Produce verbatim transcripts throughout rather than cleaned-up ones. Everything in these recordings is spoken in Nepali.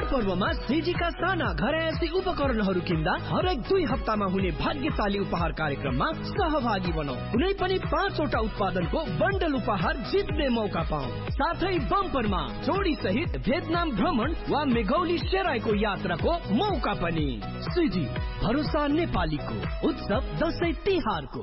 पर्वमा सिजीका साना घरयासी उपकरणहरू किन्दा हरेक दुई हप्तामा हुने भाग्यशाली उपहार कार्यक्रममा सहभागी बनौ। कुनै पनि पाँचवटा उत्पादनको बन्डल उपहार जित्ने मौका पाऊ। साथै बम्परमा जोडी सहित भियतनाम भ्रमण वा मेघौली सेराईको यात्राको मौका पनि। सिजी भरोसा नेपालीको उत्सव दशैं तिहारको।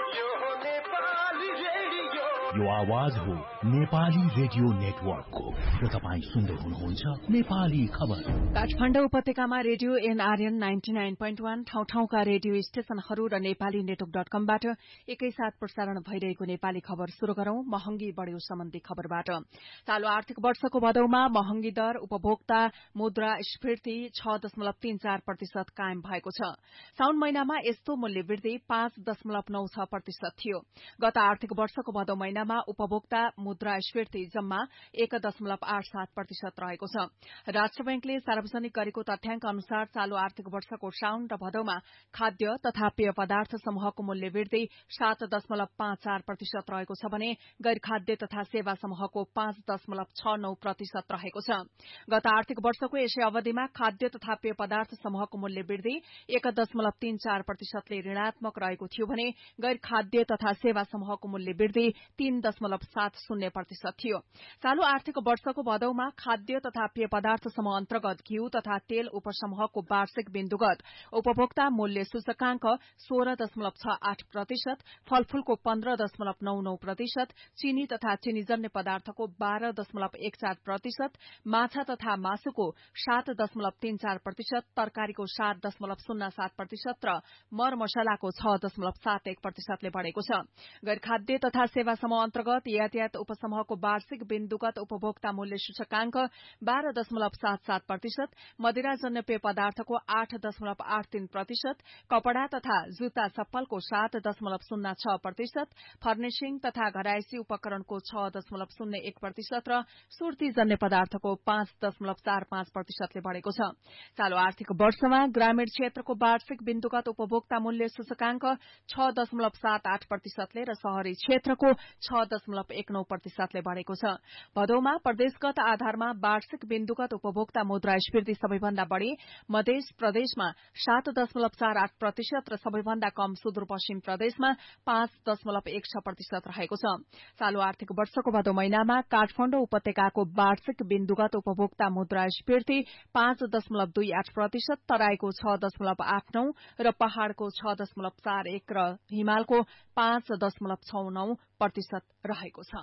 यो आवाज हो नेपाली रेडियो नेटवर्कको र तपाईँ सुन्दै हुनुहुन्छ नेपाली खबर। काठमाडौँ उपत्यकामा radio NRN ninety nine point one ठाउँ ठाउँका रेडियो स्टेशनहरू र नेपाली नेटवर्क डट कमबाट एकैसाथ प्रसारण भइरहेको नेपाली खबर शुरू गरौं। महँगी बढ़्यो सम्बन्धी खबरबाट। चालू आर्थिक वर्षको भदौमा महँगी दर उपभोक्ता मुद्रा स्फीति छ दशमलव तीन चार प्रतिशत कायम भएको छ। साउन महिनामा यस्तो मूल्य वृद्धि पाँच दशमलव नौ छ प्रतिशत थियो। गत आर्थिक वर्षको भदौ महिना उपभोक्ता मुद्रा स्फीति जम्मा एक दशमलव आठ सात प्रतिशत रहेको छ। राष्ट्र बैंकले सार्वजनिक गरेको तथ्याङ्क अनुसार चालू आर्थिक वर्षको साउन र भदौमा खाद्य तथा पेय पदार्थ समूहको मूल्य वृद्धि सात दशमलव पाँच चार प्रतिशत रहेको छ भने गैर खाद्य तथा सेवा समूहको पाँच दशमलव छ नौ प्रतिशत रहेको छ। गत आर्थिक वर्षको यसै अवधिमा खाद्य तथा पेय पदार्थ समूहको मूल्य वृद्धि एक दशमलव तीन चार प्रतिशतले ऋणात्मक रहेको थियो भने गैर खाद्य तथा सेवा समूहको मूल्य वृद्धि तीन दशमलव सात शून्य प्रतिशत थियो। चालू आर्थिक वर्षको भदौमा खाद्य तथा पेय पदार्थ समूह अन्तर्गत घिउ तथा तेल उपसमूहको वार्षिक बिन्दुगत उपभोक्ता मूल्य सूचकांक सोह्र दशमलव छ आठ प्रतिशत, फलफूलको पन्ध्र दशमलव नौ नौ प्रतिशत, चिनी तथा चिनीजन्य पदार्थको बाह्र दशमलव एक चार प्रतिशत, माछा तथा मासुको सात दशमलव तीन चार प्रतिशत, तरकारीको सात दशमलव शून्य सात प्रतिशत र मरमसलाको छ दशमलव सात एक प्रतिशतले बढ़ेको छ। गैर खाद्य तथा सेवा समूह अन्तर्गत यातायात उपसमूहको वार्षिक बिन्दुगत उपभोक्ता मूल्य सूचकांक बाह्र दशमलव सात सात प्रतिशत, मदिराजन्य पेय पदार्थको आठ दशमलव आठ तीन प्रतिशत, कपड़ा तथा जुत्ता चप्पलको सात दशमलव शून्य छ प्रतिशत, फर्निशिङ तथा घरायसी उपकरणको छ दशमलव शून्य एक प्रतिशत र सुर्तीजन्य पदार्थको पाँच दशमलव चार पाँच प्रतिशतले बढ़ेको छ। चालू आर्थिक वर्षमा ग्रामीण क्षेत्रको वार्षिक बिन्दुगत उपभोक्ता मूल्य सूचकांक छ दशमलव सात आठ प्रतिशतले र शहरी क्षेत्रको छ दशमलव एक नौ प्रतिशतले बढ़ेको छ। भदौमा प्रदेशगत आधारमा वार्षिक बिन्दुगत उपभोक्ता मुद्रा स्फीति सबैभन्दा बढ़ी मध्य प्रदेशमा सात दशमलव चार आठ प्रतिशत र सबैभन्दा कम सुदूरपश्चिम प्रदेशमा पाँच दशमलव एक छ प्रतिशत रहेको छ। चालू आर्थिक वर्षको भदौ महिनामा काठमाडौँ उपत्यकाको वार्षिक बिन्दुगत उपभोक्ता मुद्रा स्फीति पाँच दशमलव दुई आठ प्रतिशत, तराईको छ दशमलव आठ नौ र पहाड़को छ दशमलव चार एक र हिमालको पाँच दशमलव छ नौ प्रतिशत रहेको छ।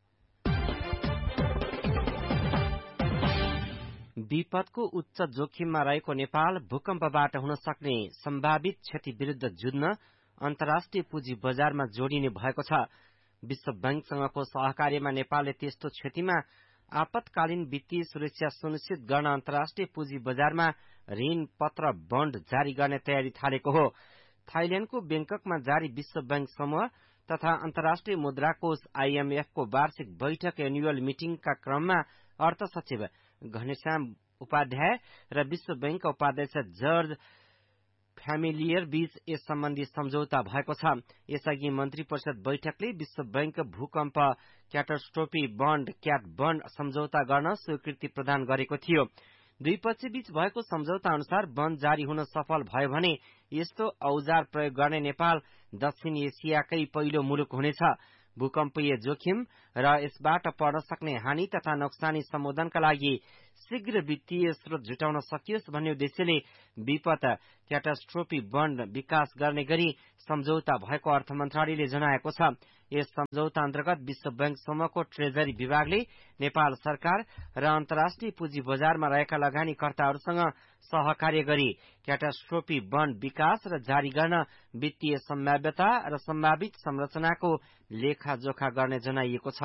विपदको उच्च जोखिममा रहेको नेपाल भूकम्पबाट हुन सक्ने सम्भावित क्षति विरूद्ध जुझ्न अन्तर्राष्ट्रिय पुँजी बजारमा जोडिने भएको छ। विश्व बैंकसँगको सहकार्यमा नेपालले त्यस्तो क्षतिमा आपतकालीन वित्तीय सुरक्षा सुनिश्चित गर्न अन्तर्राष्ट्रिय पुँजी बजारमा ऋण पत्र बन्ड जारी गर्ने तयारी थालेको हो। थाइल्याण्डको बैंककमा जारी विश्व बैंक समूह तथा अन्तर्राष्ट्रिय मुद्रा कोष आईएमएफ को वार्षिक बैठक एनुअल मिटिङका क्रममा अर्थ सचिव घनश्याम उपाध्याय र विश्व बैंकका उपाध्यक्ष जर्ज फ्यामिलियर बीच यस सम्बन्धी सम्झौता भएको छ। यसअघि मन्त्री परिषद बैठकले विश्व बैंक भूकम्प क्याटास्ट्रोफी बन्ड क्याट बन्ड सम्झौता गर्न स्वीकृति प्रदान गरेको थियो। दुई पक्ष बीच भएको सम्झौता अनुसार बन्द जारी हुन सफल भयो भने यस्तो औजार प्रयोग गर्ने नेपाल दक्षिण एसियाकै पहिलो मुलुक हुनेछ। भूकम्पीय जोखिम र यसबाट पर्न सक्ने हानि तथा नोक्सानी सम्बोधनका लागि शीघ्र वित्तीय स्रोत जुटाउन सकियोस् भन्ने उद्देश्यले विपद क्याटास्ट्रोफी बन्ड विकास गर्ने गरी सम्झौता भएको अर्थ मन्त्रालयले जनाएको छ। यस सम्झौता अन्तर्गत विश्व बैंक समूहको ट्रेजरी विभागले नेपाल सरकार र अन्तर्राष्ट्रिय पुँजी बजारमा रहेका लगानीकर्ताहरूसँग सहकार्य गरी क्याटास्ट्रोफी बन्ड विकास र जारी गर्न वित्तीय सम्भाव्यता र सम्भावित संरचनाको लेखाजोखा गर्ने जनाइएको छ।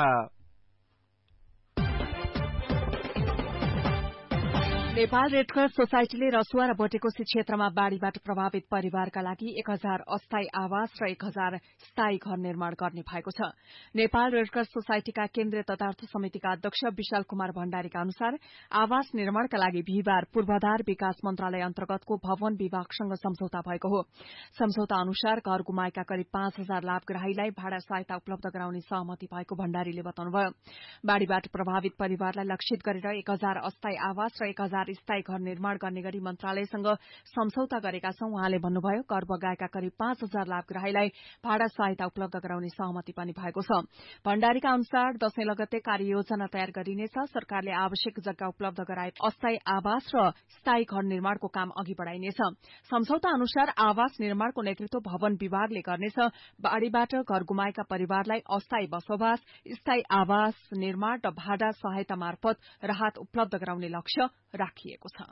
नेपाल रेडक्रस सोसाइटीले रसुवा र बोटेकोसी क्षेत्रमा बाढ़ीबाट प्रभावित परिवारका लागि एक हजार अस्थायी आवास र एक हजार स्थायी घर निर्माण गर्ने भएको छ। नेपाल रेडक्रस सोसाइटीका केन्द्रीय तथार्थ समितिका अध्यक्ष विशाल कुमार भण्डारीका अनुसार आवास निर्माणका लागि बिहिबार पूर्वाधार विकास मन्त्रालय अन्तर्गतको भवन विभागसँग सम्झौता भएको हो। सम्झौता अनुसार घर गुमाएका करिब पाँच हजार लाभग्राहीलाई भाडा सहायता उपलब्ध गराउने सहमति भएको भण्डारीले बताउनुभयो। बाढ़ीबाट प्रभावित परिवारलाई लक्षित गरेर एक हजार अस्थायी आवास र एक हजार स्थायी घर निर्माण गर्ने गरी मन्त्रालयसँग सम्झौता गरेका छौं। उहाँले भन्नुभयो कर बगाएका करिब पाँच हजार लाभग्राहीलाई भाडा सहायता उपलब्ध गराउने सहमति पनि भएको छ। भण्डारीका अनुसार दशैं लगत्तै कार्ययोजना तयार गरिनेछ। सरकारले आवश्यक जग्गा उपलब्ध गराए अस्थायी आवास र स्थायी घर निर्माणको काम अघि बढ़ाइनेछ। सम्झौता अनुसार आवास निर्माणको नेतृत्व भवन विभागले गर्नेछ। बाढ़ीबाट घर गुमाएका परिवारलाई अस्थायी बसोबास, स्थायी आवास निर्माण र भाडा सहायता मार्फत राहत उपलब्ध गराउने लक्ष्य राखिएको छ।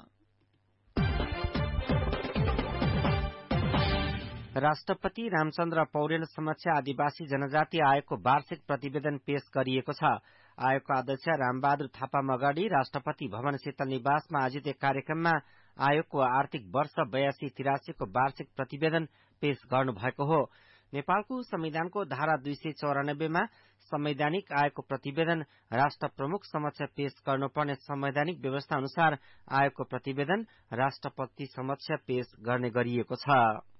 राष्ट्रपति रामचन्द्र पौडेल समक्ष आदिवासी जनजाति आयोगको वार्षिक प्रतिवेदन पेश गरिएको छ। आयोगका अध्यक्ष रामबहादुर थापा मगर्डी राष्ट्रपति भवन शीतल निवासमा आयोजित एक कार्यक्रममा आयोगको आर्थिक वर्ष बयासी तिरासीको वार्षिक प्रतिवेदन पेश गर्नुभएको हो। नेपालको संविधानको धारा दुई सय चौरानब्बेमा संवैधानिक आयोगको प्रतिवेदन राष्ट्र प्रमुख समक्ष पेश गर्नुपर्ने संवैधानिक व्यवस्था अनुसार आयोगको प्रतिवेदन राष्ट्रपति समक्ष पेश गर्ने गरिएको छ।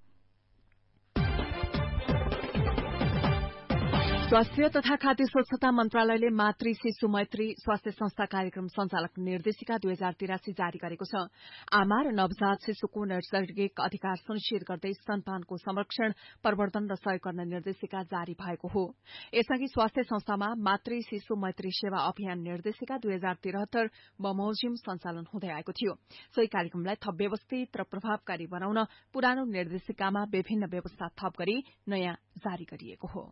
स्वास्थ्य तथा खाद्य स्वच्छता मन्त्रालयले मातृ शिशु मैत्री स्वास्थ्य संस्था कार्यक्रम संचालक निर्देशिका दुई हजार तिरासी जारी गरेको छ। आमा र नवजात शिशुको नैसर्गिक अधिकार सुनिश्चित गर्दै स्तनपानको संरक्षण, प्रवर्धन र सहयोग गर्न निर्देशिका जारी भएको हो। यसअघि स्वास्थ्य संस्थामा मातृ शिशु मैत्री सेवा अभियान निर्देशिका दुई हजार तिहत्तर बमोजिम सञ्चालन हुँदै आएको थियो। सोही कार्यक्रमलाई थप व्यवस्थित र प्रभावकारी बनाउन पुरानो निर्देशिकामा विभिन्न व्यवस्था थप गरी नयाँ जारी गरिएको हो।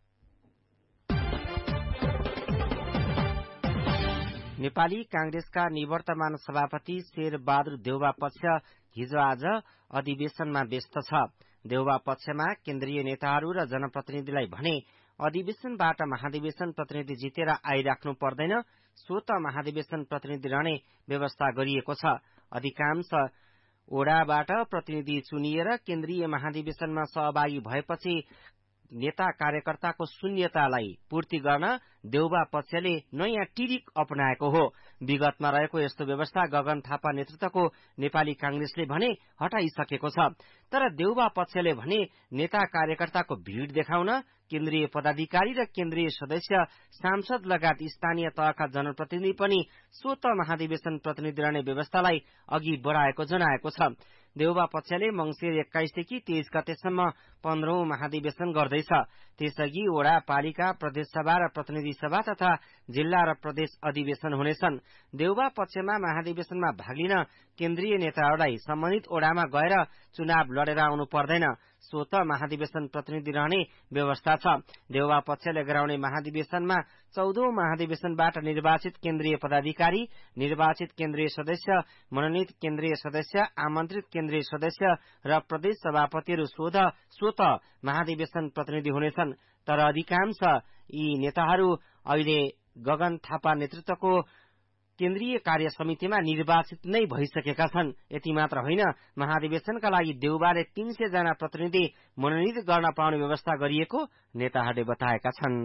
नेपाली कांग्रेसका निवर्तमान सभापति शेरबहादुर देउवा पक्ष हिजो आज अधिवेशनमा व्यस्त छ। देउवा पक्षमा केन्द्रीय नेताहरू र जनप्रतिनिधिलाई भने अधिवेशनबाट महाधिवेशन प्रतिनिधि जितेर आइराख्नु पर्दैन, स्वत महाधिवेशन प्रतिनिधि रहने व्यवस्था गरिएको छ। अधिकांश ओडाबाट प्रतिनिधि चुनिएर केन्द्रीय महाधिवेशनमा सहभागी भएपछि नेता कार्यकर्ताको शून्यतालाई पूर्ति गर्न देउवा पक्षले नयाँ टिरिक अपनाएको हो। विगतमा रहेको यस्तो व्यवस्था गगन थापा नेतृत्वको नेपाली कांग्रेसले भने हटाइसकेको छ। तर देउवा पक्षले भने नेता कार्यकर्ताको भीड़ देखाउन केन्द्रीय पदाधिकारी र केन्द्रीय सदस्य, सांसद लगायत स्थानीय तहका जनप्रतिनिधि पनि स्वत महाधिवेशन प्रतिनिधि रहने व्यवस्थालाई अघि बढ़ाएको जनाएको छ। देउवा पक्षले मंसिर एक्काइसदेखि तेइस गतेसम्म पन्ध्रौं महाधिवेशन गर्दैछ। त्यसअघि वडा, पालिका, प्रदेशसभा र प्रतिनिधि सभा तथा जिल्ला र प्रदेश अधिवेशन हुनेछन्। देउवा पक्षमा महाधिवेशनमा भाग लिन केन्द्रीय नेताहरूलाई सम्बन्धित ओडामा गएर चुनाव लडेर आउनु पर्दैन, स्वत महाधिवेशन प्रतिनिधि रहने व्यवस्था छ। देउवा पक्षले गराउने महाधिवेशनमा चौधौं महाधिवेशनबाट निर्वाचित केन्द्रीय पदाधिकारी, निर्वाचित केन्द्रीय सदस्य, मनोनित केन्द्रीय सदस्य, आमन्त्रित केन्द्रीय सदस्य र प्रदेश सभापतिहरू स्वत स्वत महाधिवेशन प्रतिनिधि हुनेछन्। तर अधिकांश यी नेताहरू अहिले गगन थापा नेतृत्वको केन्द्रीय कार्य समितिमा निर्वाचित नै भइसकेका छन्। यति मात्र होइन, महाधिवेशनका लागि देउबाले तीन सय जना प्रतिनिधि मनोनित गर्न पाउने व्यवस्था गरिएको नेताहरूले बताएका छन्।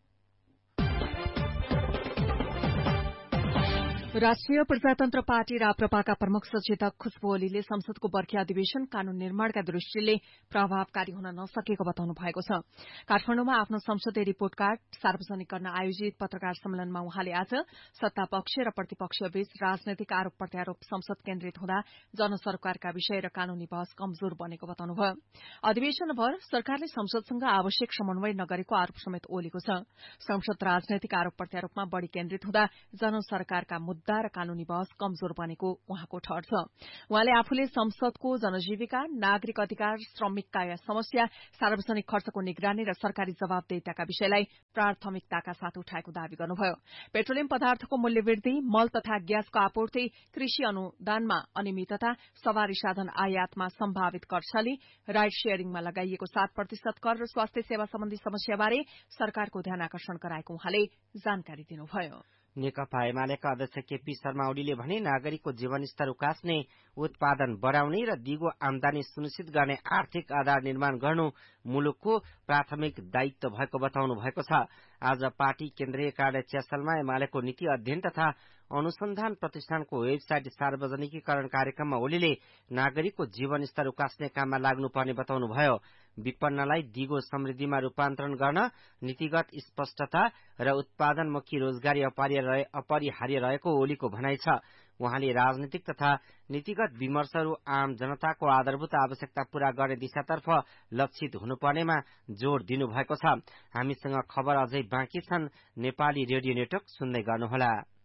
राष्ट्रिय प्रजातन्त्र पार्टी राप्रपाका प्रमुख सचेतक खुशबु ओलीले संसदको बर्खे अधिवेशन कानून निर्माणका दृष्टिले प्रभावकारी हुन नसकेको बताउनु भएको छ। काठमाडौँमा आफ्नो संसदीय रिपोर्ट कार्ड सार्वजनिक गर्न आयोजित पत्रकार सम्मेलनमा उहाँले आज सत्ता पक्ष र प्रतिपक्ष बीच राजनैतिक आरोप प्रत्यारोप संसद केन्द्रित हुँदा जनसरकारका विषय र कानूनी बहस कमजोर बनेको बताउनुभयो। अधिवेशनभर सरकारले संसदसँग आवश्यक समन्वय नगरेको आरोप समेत ओलीको छ। संसद राजनैतिक आरोप प्रत्यारोपमा बढ़ी केन्द्रित हुँदा जनसरकारका मुद्दा र कानूनी बहस कमजोर बनेको उहाँको ठहर छ। उहाँले आफूले संसदको जनजीविका, नागरिक अधिकार, श्रमिकका समस्या, सार्वजनिक खर्चको निगरानी र सरकारी जवाबदेहिताका विषयलाई प्राथमिकताका साथ उठाएको दावी गर्नुभयो। पेट्रोलियम पदार्थको मूल्य वृद्धि, मल तथा ग्यासको आपूर्ति, कृषि अनुदानमा अनियमितता, सवारी साधन आयातमा सम्भावित कर छली, राइड शेयरिङमा लगाइएको सात प्रतिशत कर र स्वास्थ्य सेवा सम्बन्धी समस्याबारे सरकारको ध्यान आकर्षण गराएको उहाँले जानकारी दिनुभयो। नेकपा एमालेका अध्यक्ष केपी शर्मा ओलीले भने नागरिकको जीवनस्तर उकास्ने, उत्पादन बढ़ाउने र दिगो आमदानी सुनिश्चित गर्ने आर्थिक आधार निर्माण गर्नु मुलुकको प्राथमिक दायित्व भएको बताउनु भएको छ। आज पार्टी केन्द्रीय कार्यालय च्यासलमा एमालेको नीति अध्ययन तथा अनुसन्धान प्रतिष्ठानको वेबसाइट सार्वजनिकीकरण कार्यक्रममा ओलीले नागरिकको जीवन स्तर उकास्ने काममा लाग्नुपर्ने बताउनुभयो। विपन्नलाई दिगो समृद्धिमा रूपान्तरण गर्न नीतिगत स्पष्टता र उत्पादनमुखी रोजगारी अपरिहार्य रहेको ओलीको भनाइ छ। उहाँले राजनीतिक तथा नीतिगत विमर्शहरू आम जनताको आधारभूत आवश्यकता पूरा गर्ने दिशातर्फ लक्षित हुनुपर्नेमा जोड़ दिनुभएको छ। हामीसँग खबर अझै बाँकी छन्। नेपाली रेडियो नेटवर्क सुन्दै गर्नुहोला।